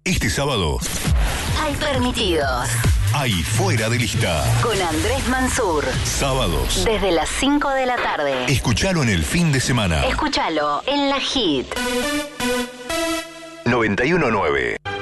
Este sábado Hay permitidos. hay Fuera de Lista. Con Andrés Mansur. Sábados. Desde las 5 de la tarde. Escuchalo en el fin de semana. Escúchalo en la Hit. 91.9.